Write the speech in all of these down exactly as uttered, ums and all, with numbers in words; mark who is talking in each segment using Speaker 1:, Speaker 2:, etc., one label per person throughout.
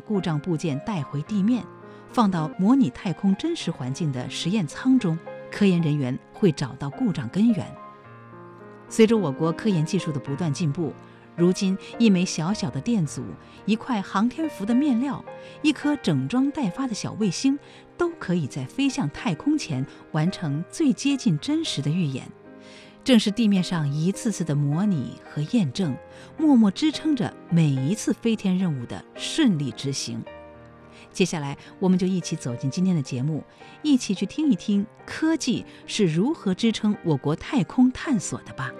Speaker 1: 故障部件带回地面，放到模拟太空真实环境的实验舱中，科研人员会找到故障根源。随着我国科研技术的不断进步，如今一枚小小的电阻、一块航天服的面料、一颗整装待发的小卫星，都可以在飞向太空前完成最接近真实的预演。正是地面上一次次的模拟和验证，默默支撑着每一次飞天任务的顺利执行。接下来，我们就一起走进今天的节目，一起去听一听科技是如何支撑我国太空探索的吧。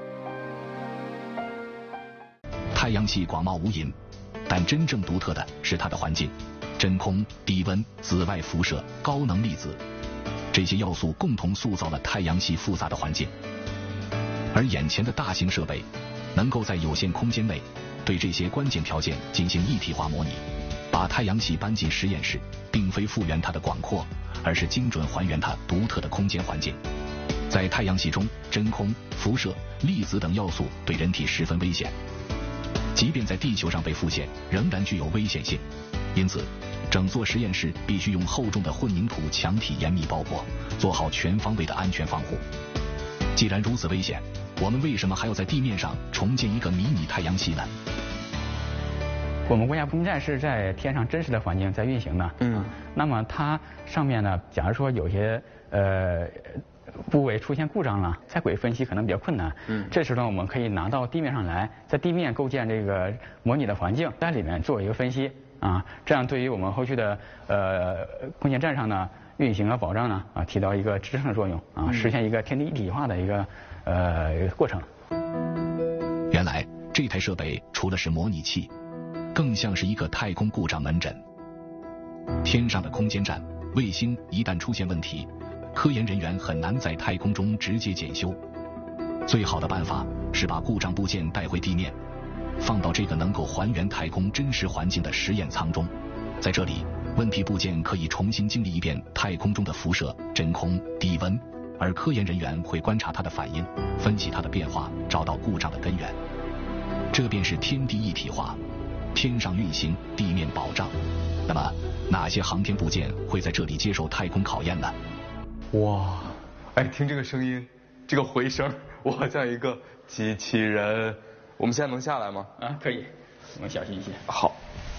Speaker 2: 太阳系广袤无垠，但真正独特的是它的环境，真空、低温、紫外辐射、高能粒子，这些要素共同塑造了太阳系复杂的环境。而眼前的大型设备，能够在有限空间内对这些关键条件进行一体化模拟，把太阳系搬进实验室，并非复原它的广阔，而是精准还原它独特的空间环境。在太阳系中，真空、辐射、粒子等要素对人体十分危险，即便在地球上被复现，仍然具有危险性。因此，整座实验室必须用厚重的混凝土墙体严密包裹，做好全方位的安全防护。既然如此危险，我们为什么还要在地面上重建一个迷你太阳系呢？
Speaker 3: 我们国家空间站是在天上真实的环境在运行的，嗯，那么它上面呢，假如说有些呃部位出现故障了，在轨分析可能比较困难，嗯，这时候呢，我们可以拿到地面上来，在地面构建这个模拟的环境，在里面做一个分析啊，这样对于我们后续的呃空间站上呢运行和保障呢啊，起到一个支撑的作用啊，实现一个天地一体化的一个呃过程。
Speaker 2: 原来这台设备除了是模拟器，更像是一个太空故障门诊。天上的空间站、卫星一旦出现问题，科研人员很难在太空中直接检修。最好的办法是把故障部件带回地面，放到这个能够还原太空真实环境的实验舱中。在这里，问题部件可以重新经历一遍太空中的辐射、真空、低温，而科研人员会观察它的反应，分析它的变化，找到故障的根源。这便是天地一体化，天上运行，地面保障。那么，哪些航天部件会在这里接受太空考验呢？
Speaker 4: 哇，哎，听这个声音，这个回声，我好像一个机器人。我们现在能下来吗？
Speaker 3: 啊，可以，我们小心一些。
Speaker 4: 好。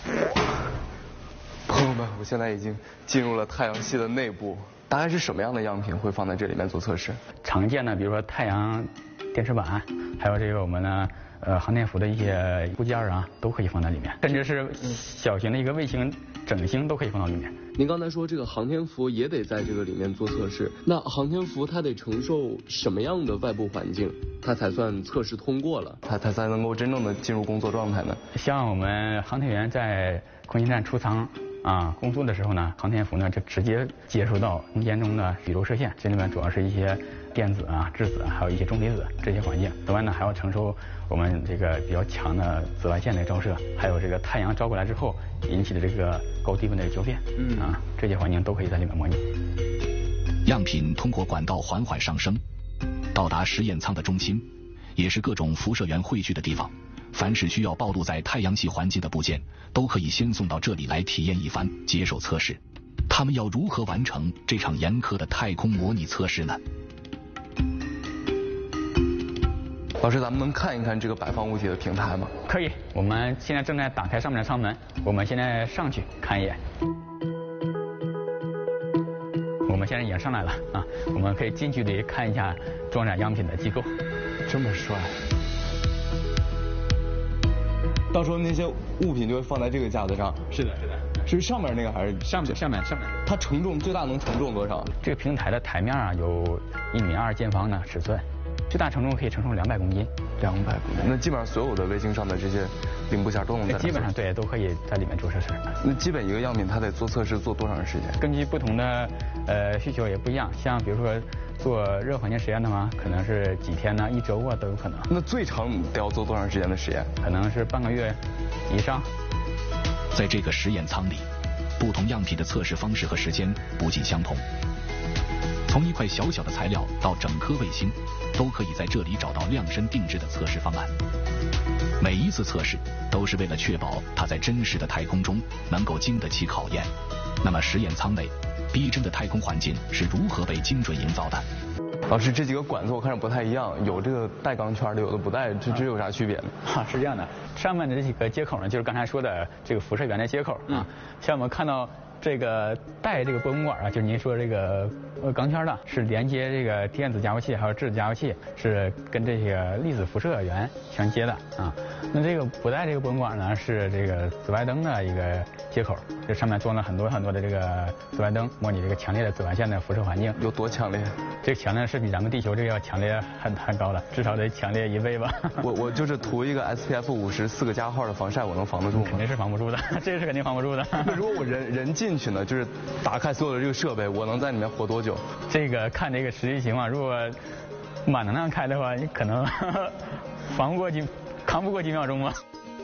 Speaker 4: 朋友们，我现在已经进入了太阳系的内部，大概是什么样的样品会放在这里面做测试？
Speaker 3: 常见的，比如说太阳电池板，还有这个我们呢呃航天服的一些部件啊，都可以放在里面，甚至是小型的一个卫星整星都可以放到里面。
Speaker 4: 您刚才说这个航天服也得在这个里面做测试，那航天服它得承受什么样的外部环境，它才算测试通过了，它它才能够真正的进入工作状态呢？
Speaker 3: 像我们航天员在空间站出舱啊工作的时候呢，航天服呢就直接接触到空间中的宇宙射线，这里面主要是一些电子啊、质子啊，还有一些中离子这些环境。此外呢，还要承受我们这个比较强的紫外线的照射，还有这个太阳照过来之后引起的这个高低温的交变，嗯啊，这些环境都可以在里面模拟。
Speaker 2: 样品通过管道缓缓上升，到达实验舱的中心，也是各种辐射源汇聚的地方。凡是需要暴露在太阳系环境的部件，都可以先送到这里来体验一番，接受测试。他们要如何完成这场严苛的太空模拟测试呢？
Speaker 4: 老师，咱们能看一看这个摆放物体的平台吗？
Speaker 3: 可以，我们现在正在打开上面的舱门，我们现在上去看一眼。我们现在已经上来了啊，我们可以近距离看一下装载样品的机构。
Speaker 4: 这么帅！到时候那些物品就会放在这个架子上。
Speaker 3: 是的，是的。
Speaker 4: 是上面那个还是
Speaker 3: 上面？上面，上面。
Speaker 4: 它承重最大能承重多少？
Speaker 3: 这个平台的台面啊有一米二见方的尺寸，最大承重可以承受两百公斤。
Speaker 4: 两百公斤，那基本上所有的卫星上的这些零部件都能在。
Speaker 3: 基本上对，都可以在里面做测试。
Speaker 4: 那基本一个样品它得做测试做多长时间？
Speaker 3: 根据不同的呃需求也不一样，像比如说做热环境实验的话，可能是几天呢、一周啊都有可能。
Speaker 4: 那最长得要做多长时间的实验？
Speaker 3: 可能是半个月以上。
Speaker 2: 在这个实验舱里，不同样品的测试方式和时间不尽相同。从一块小小的材料到整颗卫星，都可以在这里找到量身定制的测试方案。 每一次测试都是为了确保它在真实的太空中能够经得起考验。那么实验舱内逼真的太空环境是如何被精准营造的？
Speaker 4: 老师，这几个管子我看着不太一样，有这个带钢圈的，有的不带，这这有啥区别呢？
Speaker 3: 啊，是这样的，上面的这几个接口呢，就是刚才说的这个辐射源的接口啊。嗯、像我们看到这个带这个波纹管啊，就是您说这个呃钢圈的，是连接这个电子加速器还有质子加速器，是跟这个粒子辐射源相接的啊。那这个不带这个波纹管呢，是这个紫外灯的一个接口，这上面装了很多很多的这个紫外灯，模拟这个强烈的紫外线的辐射环境。
Speaker 4: 有多强烈？
Speaker 3: 这个强烈是比咱们地球这个要强烈很很高了，至少得强烈一倍吧。
Speaker 4: 我我就是涂一个 S P F 五十四个加号的防晒，我能防得住吗？
Speaker 3: 肯定是防不住的，这个是肯定防不住的。
Speaker 4: 那如果我人人进去呢，就是打开所有的这个设备，我能在里面活多久？
Speaker 3: 这个看这个实际情况，如果满能量开的话，你可能防不过几，扛不过几秒钟吧。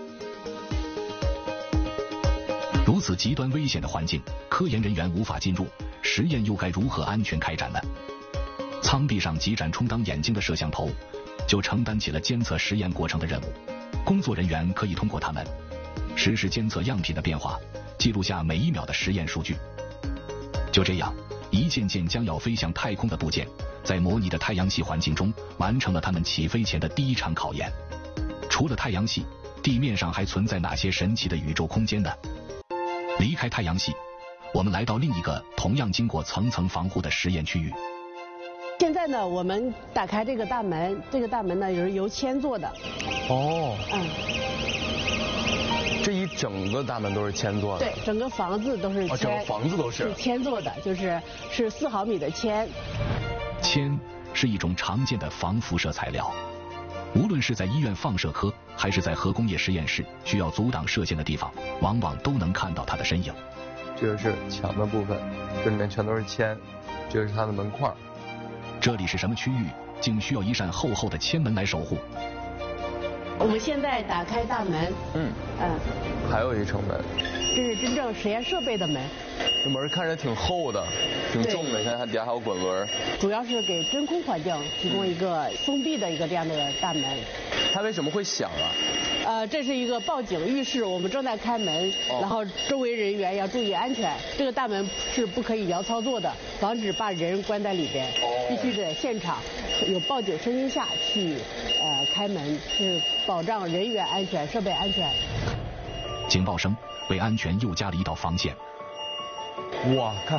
Speaker 2: 如此极端危险的环境，科研人员无法进入，实验又该如何安全开展呢？舱壁上几盏充当眼睛的摄像头，就承担起了监测实验过程的任务。工作人员可以通过它们，实时监测样品的变化，记录下每一秒的实验数据。就这样，一件件将要飞向太空的部件，在模拟的太阳系环境中，完成了他们起飞前的第一场考验。除了太阳系，地面上还存在哪些神奇的宇宙空间呢？离开太阳系，我们来到另一个同样经过层层防护的实验区域。
Speaker 5: 现在呢，我们打开这个大门，这个大门呢也是由铅做的。
Speaker 4: 哦。
Speaker 5: 嗯。
Speaker 4: 这一整个大门都是铅做的。
Speaker 5: 对，整个房子都是铅。哦，
Speaker 4: 整个房子都是。
Speaker 5: 是铅做的，就是是四毫米的铅。
Speaker 2: 铅是一种常见的防辐射材料，无论是在医院放射科，还是在核工业实验室需要阻挡射线的地方，往往都能看到它的身影。
Speaker 4: 这个是墙的部分，这里面全都是铅，这个是它的门框。
Speaker 2: 这里是什么区域？竟需要一扇厚厚的铅门来守护。
Speaker 5: 我们现在打开大门。
Speaker 4: 嗯。嗯。还有一层门。
Speaker 5: 这是真正实验设备的门。
Speaker 4: 这门看着挺厚的，挺重的，你看它底下还有滚轮。
Speaker 5: 主要是给真空环境提供一个封闭的一个这样的大门。
Speaker 4: 它为什么会响啊？
Speaker 5: 呃，这是一个报警预示，我们正在开门，哦、然后周围人员要注意安全。这个大门是不可以摇操作的，防止把人关在里边，哦、必须在现场有报警声音下去呃开门，是保障人员安全、设备安全。
Speaker 2: 警报声为安全又加了一道防线。
Speaker 4: 哇，看。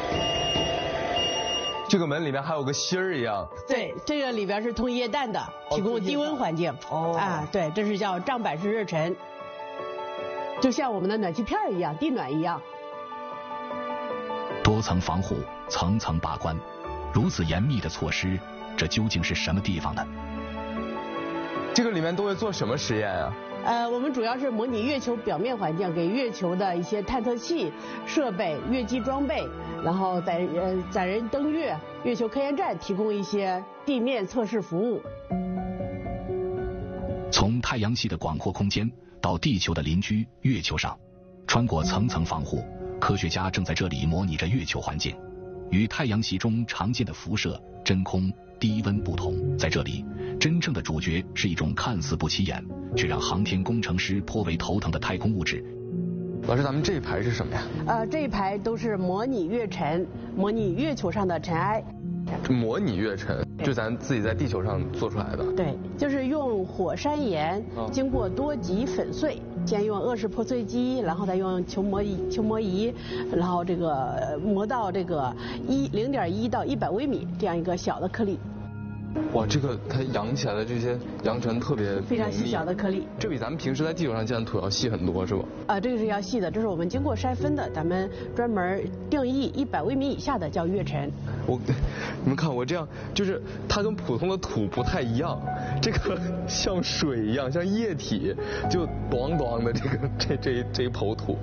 Speaker 4: 这个门里面还有个芯儿一样。
Speaker 5: 对，这个里边是通液氮的，提供低温环境。哦。啊，对，这是叫胀板式热尘，就像我们的暖气片一样，地暖一样。
Speaker 2: 多层防护，层层把关，如此严密的措施，这究竟是什么地方呢？
Speaker 4: 这个里面都会做什么实验啊？
Speaker 5: 呃，我们主要是模拟月球表面环境，给月球的一些探测器设备、月基装备，然后载呃载人登月、月球科研站提供一些地面测试服务。
Speaker 2: 从太阳系的广阔空间到地球的邻居月球上，穿过层层防护，科学家正在这里模拟着月球环境。与太阳系中常见的辐射、真空、低温不同，在这里，真正的主角是一种看似不起眼，却让航天工程师颇为头疼的太空物质。
Speaker 4: 老师，咱们这一排是什么呀？
Speaker 5: 呃，这一排都是模拟月尘，模拟月球上的尘埃。
Speaker 4: 模拟月尘，就咱自己在地球上做出来的。
Speaker 5: 对，就是用火山岩经过多级粉碎，先用颚式破碎机，然后再用球磨仪、球磨仪，然后这个磨到这个一零点一到一百微米这样一个小的颗粒。
Speaker 4: 哇，这个它扬起来的这些扬尘特别
Speaker 5: 非常细小的颗粒，
Speaker 4: 这比咱们平时在地球上见的土要细很多，是吧？
Speaker 5: 啊，这个是要细的，这是我们经过筛分的，咱们专门定义一百微米以下的叫月尘。
Speaker 4: 我，你们看我这样，就是它跟普通的土不太一样，这个像水一样，像液体，就咣咣的这个这这这一抔土。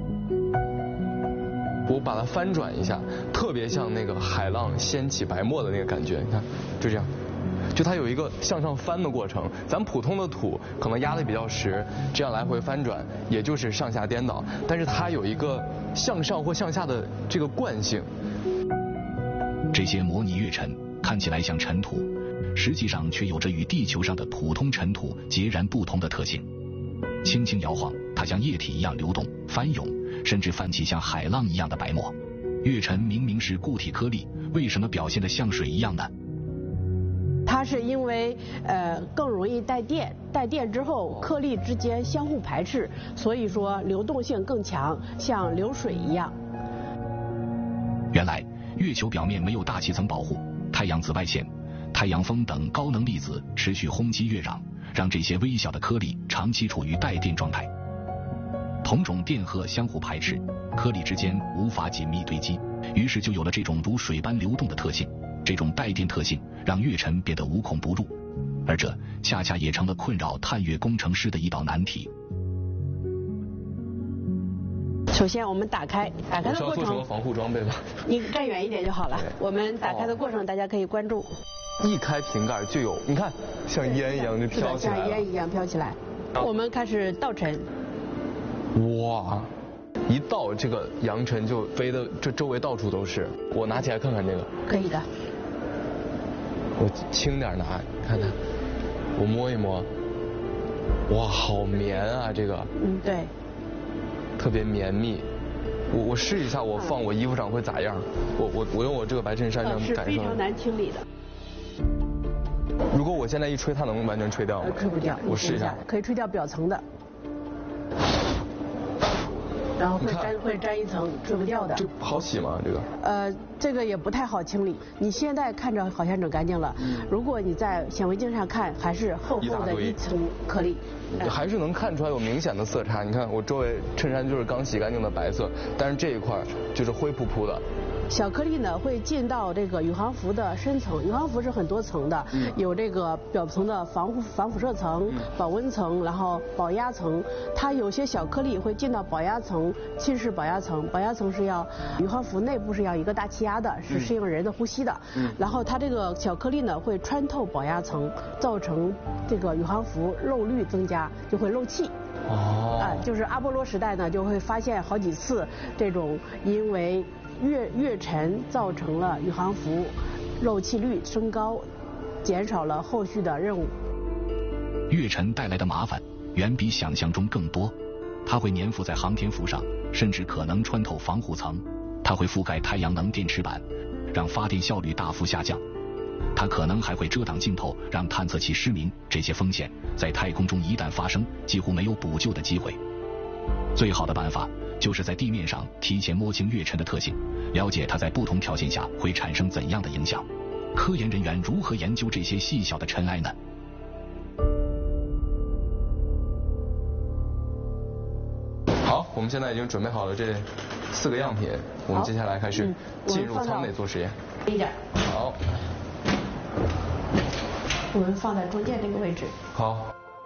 Speaker 4: 我把它翻转一下，特别像那个海浪掀起白沫的那个感觉，你看，就这样，就它有一个向上翻的过程。咱普通的土可能压得比较实，这样来回翻转，也就是上下颠倒，但是它有一个向上或向下的这个惯性。
Speaker 2: 这些模拟月尘看起来像尘土， 实际上却有着与地球上的普通尘土截然不同的特性。轻轻摇晃，它像液体一样流动、翻涌，甚至泛起像海浪一样的白沫。月尘明明是固体颗粒，为什么表现得像水一样呢？
Speaker 5: 它是因为呃更容易带电，带电之后颗粒之间相互排斥，所以说流动性更强，像流水一样。
Speaker 2: 原来月球表面没有大气层保护，太阳紫外线、太阳风等高能粒子持续轰击月壤，让这些微小的颗粒长期处于带电状态。同种电荷相互排斥，颗粒之间无法紧密堆积，于是就有了这种如水般流动的特性。这种带电特性让月尘变得无孔不入，而这恰恰也成了困扰探月工程师的一道难题。
Speaker 5: 首先我们打开，打开的过程，
Speaker 4: 我需要做什么防护装备吗？
Speaker 5: 你站远一点就好了。我们打开的过程，大家可以关注。
Speaker 4: 一开瓶盖就有，你看，像烟一样就飘起来了。
Speaker 5: 像烟一样飘起来。我们开始倒尘。
Speaker 4: 哇，一倒这个扬尘就飞的这周围到处都是。我拿起来看看这个。
Speaker 5: 可以的。
Speaker 4: 我轻点拿，看看，我摸一摸。哇，好绵啊，这个。
Speaker 5: 嗯，对。
Speaker 4: 特别绵密。我我试一下，我放我衣服上会咋样？我我我用我这个白衬衫上感受。
Speaker 5: 是非常难清理的。
Speaker 4: 如果我现在一吹，它能完全吹掉吗？
Speaker 5: 吹不掉。
Speaker 4: 我试一下。
Speaker 5: 可以吹掉表层的。然后会沾会沾一层吹不掉的。
Speaker 4: 这好洗吗？这个？
Speaker 5: 呃，这个也不太好清理。你现在看着好像整干净了，嗯、如果你在显微镜上看，还是厚厚的一层颗粒。
Speaker 4: 还是能看出来有明显的色差。你看我周围衬衫就是刚洗干净的白色，但是这一块就是灰扑扑的。
Speaker 5: 小颗粒呢会进到这个宇航服的深层，宇航服是很多层的，嗯、有这个表层的防护防辐射层、嗯、保温层，然后保压层。它有些小颗粒会进到保压层，侵蚀保压层。保压层是要宇航服内部是要一个大气压的，是适应人的呼吸的。嗯、然后它这个小颗粒呢会穿透保压层，造成这个宇航服漏率增加，就会漏气。
Speaker 4: 哦。
Speaker 5: 啊，就是阿波罗时代呢就会发现好几次这种因为月月尘造成了宇航服漏气率升高，减少了后续的任务。
Speaker 2: 月尘带来的麻烦远比想象中更多，它会粘附在航天服上，甚至可能穿透防护层。它会覆盖太阳能电池板，让发电效率大幅下降。它可能还会遮挡镜头，让探测器失明。这些风险在太空中一旦发生，几乎没有补救的机会。最好的办法就是在地面上提前摸清月尘的特性，了解它在不同条件下会产生怎样的影响。科研人员如何研究这些细小的尘埃呢？
Speaker 4: 好，我们现在已经准备好了这四个样品，我们接下来开始进入舱内做实验。
Speaker 5: 低点。
Speaker 4: 好。
Speaker 5: 我们放在中间这个位置。
Speaker 4: 好。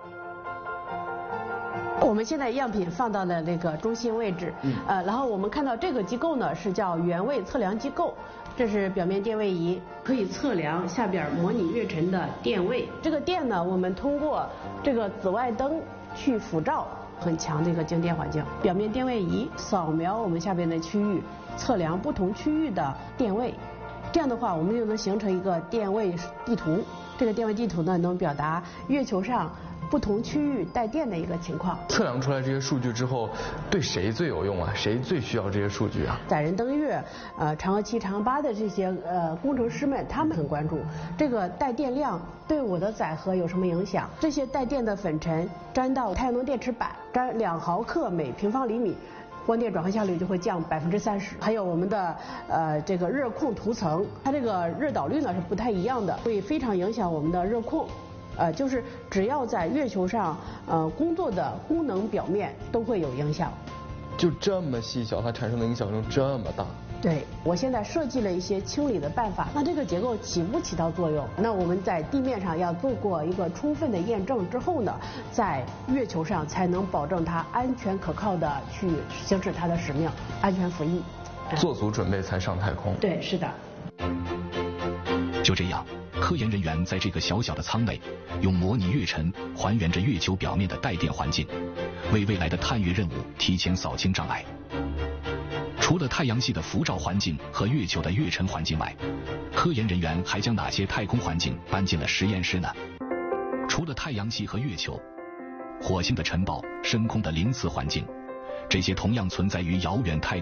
Speaker 5: 我们现在样品放到了这个中心位置，嗯、呃，然后我们看到这个机构呢是叫原位测量机构，这是表面电位仪，可以测量下边模拟月尘的电位。这个电呢，我们通过这个紫外灯去辐照很强的一个静电环境，表面电位仪扫描我们下边的区域，测量不同区域的电位。这样的话，我们就能形成一个电位地图。这个电位地图呢，能表达月球上不同区域带电的一个情况。
Speaker 4: 测量出来这些数据之后，对谁最有用啊？谁最需要这些数据啊？
Speaker 5: 载人登月、呃嫦娥七、嫦娥八的这些呃工程师们，他们很关注这个带电量对我的载荷有什么影响。这些带电的粉尘沾到太阳能电池板，沾两毫克每平方厘米。光电转换效率就会降百分之三十，还有我们的呃这个热控涂层，它这个热导率呢是不太一样的，会非常影响我们的热控。呃，就是只要在月球上呃工作的功能表面都会有影响。
Speaker 4: 就这么细小，它产生的影响就这么大。
Speaker 5: 对，我现在设计了一些清理的办法，那这个结构起不起到作用？那我们在地面上要做过一个充分的验证之后呢，在月球上才能保证它安全可靠的去行使它的使命，安全服役。
Speaker 4: 做足准备才上太空。
Speaker 5: 对，是的。
Speaker 2: 就这样，科研人员在这个小小的舱内，用模拟月尘还原着月球表面的带电环境，为未来的探月任务提前扫清障碍。 除了太阳系的辐照环境和月球的月尘环境外，科研人员还将哪些太空环境搬进了实验室呢？除了太阳系和月球，火星的尘暴、深空的凌磁环境，这些同样存在于遥远太